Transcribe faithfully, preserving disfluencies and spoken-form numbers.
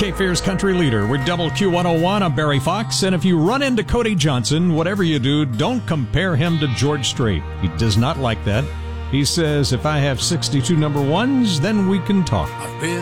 Cape Fear's country leader. We're Double Q one oh one. I'm Barry Fox. And if you run into Cody Johnson, whatever you do, don't compare him to George Strait. He does not like that. He says, if I have sixty-two number ones, then we can talk. I've been